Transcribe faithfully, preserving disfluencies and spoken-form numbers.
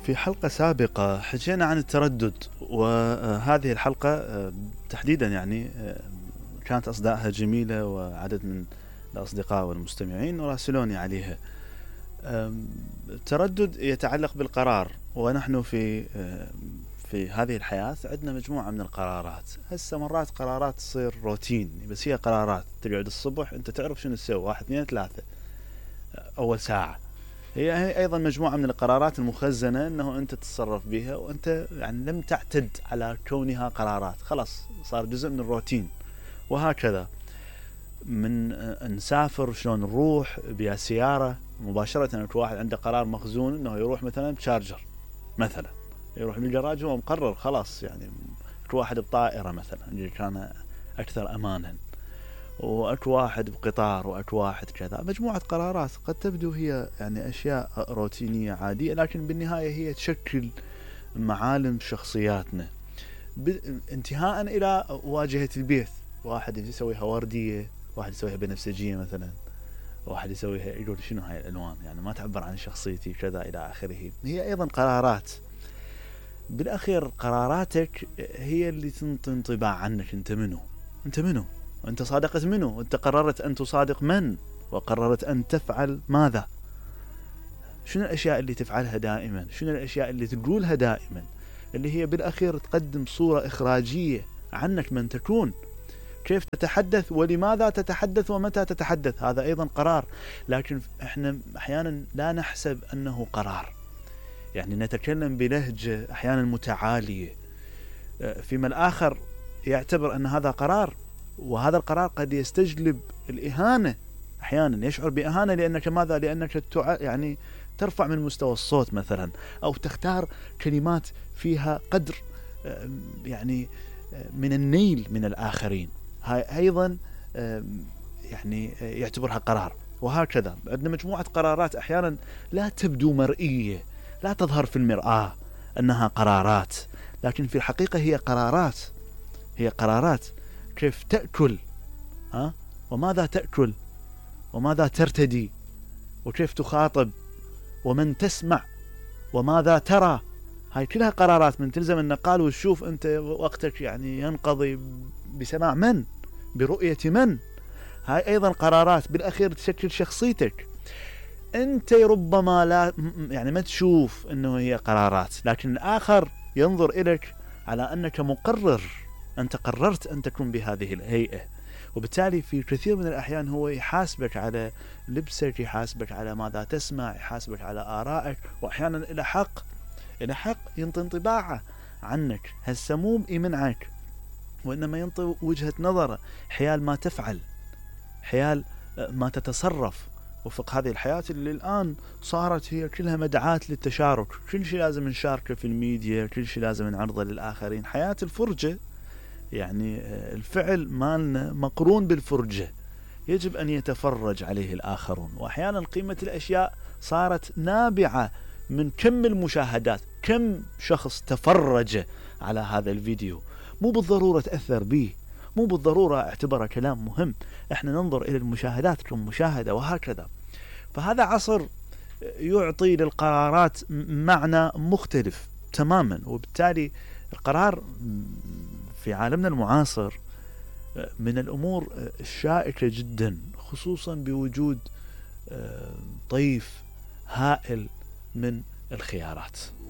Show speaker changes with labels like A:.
A: في حلقة سابقة حكينا عن التردد، وهذه الحلقة تحديدا يعني كانت أصداءها جميلة، وعدد من الأصدقاء والمستمعين راسلوني عليها. التردد يتعلق بالقرار، ونحن في في هذه الحياة عندنا مجموعة من القرارات. هسه مرات قرارات تصير روتين، بس هي قرارات. تقعد الصبح أنت تعرف شنو تسوي، واحد اثنين ثلاثة أول ساعة. هي أيضا مجموعة من القرارات المخزنة أنه أنت تتصرف بها، وأنت يعني لم تعتد على كونها قرارات، خلاص صار جزء من الروتين. وهكذا من نسافر شلون نروح بيا سيارة مباشرة، كل واحد عنده قرار مخزون أنه يروح مثلا بشارجر، مثلا يروح بالجراج هو مقرر خلاص. يعني كل واحد بطائرة مثلا اللي كان أكثر أمانا، وأكو واحد بقطار، وأكو واحد كذا. مجموعة قرارات قد تبدو هي يعني أشياء روتينية عادية، لكن بالنهاية هي تشكل معالم شخصياتنا، انتهاء إلى واجهة البيت. واحد يسويها وردية، واحد يسويها بنفسجية مثلا، واحد يسويها يقول شنو هاي الألوان، يعني ما تعبر عن شخصيتي كذا إلى آخره. هي أيضا قرارات. بالأخير قراراتك هي اللي تنطي انطباع عنك. أنت منو؟ أنت منو؟ وأنت صادقت منه، وأنت قررت أن تصادق من، وقررت أن تفعل ماذا. شنو الأشياء اللي تفعلها دائما، شنو الأشياء اللي تقولها دائما، اللي هي بالأخير تقدم صورة إخراجية عنك من تكون. كيف تتحدث، ولماذا تتحدث، ومتى تتحدث، هذا أيضا قرار. لكن إحنا أحيانا لا نحسب أنه قرار، يعني نتكلم بلهجة أحيانا متعالية، فيما الآخر يعتبر أن هذا قرار، وهذا القرار قد يستجلب الإهانة. أحيانا يشعر بإهانة لأنك ماذا؟ لأنك تع... يعني ترفع من مستوى الصوت مثلا، أو تختار كلمات فيها قدر يعني من النيل من الآخرين. هاي أيضا يعني يعتبرها قرار. وهكذا عندنا مجموعة قرارات أحيانا لا تبدو مرئية، لا تظهر في المرآة أنها قرارات، لكن في الحقيقة هي قرارات. هي قرارات. كيف تأكل، ها؟ وماذا تأكل، وماذا ترتدي، وكيف تخاطب، ومن تسمع، وماذا ترى. هاي كلها قرارات. من تلزم النقال وتشوف أنت وقتك يعني ينقضي بسماع من، برؤية من. هاي أيضا قرارات بالأخير تشكل شخصيتك. أنت ربما لا يعني ما تشوف أنه هي قرارات، لكن الآخر ينظر إليك على أنك مقرر. أنت قررت أن تكون بهذه الهيئة، وبالتالي في كثير من الأحيان هو يحاسبك على لبسك، يحاسبك على ماذا تسمع، يحاسبك على آرائك، وأحيانا إلى حق إلى حق ينطي انطباعه عنك. هسه مو يمنعك، وإنما ينطي وجهة نظره حيال ما تفعل، حيال ما تتصرف وفق هذه الحياة اللي الآن صارت هي كلها مدعاة للتشارك. كل شيء لازم نشاركه في الميديا، كل شيء لازم نعرضه للآخرين. حياة الفرجة، يعني الفعل مالنا مقرون بالفرجة، يجب أن يتفرج عليه الآخرون. وأحيانا قيمة الأشياء صارت نابعة من كم المشاهدات، كم شخص تفرج على هذا الفيديو. مو بالضرورة تأثر به، مو بالضرورة اعتبره كلام مهم. احنا ننظر إلى المشاهدات كمشاهدة، وهكذا. فهذا عصر يعطي للقرارات معنى مختلف تماما. وبالتالي القرار في عالمنا المعاصر من الأمور الشائكة جدا، خصوصا بوجود طيف هائل من الخيارات.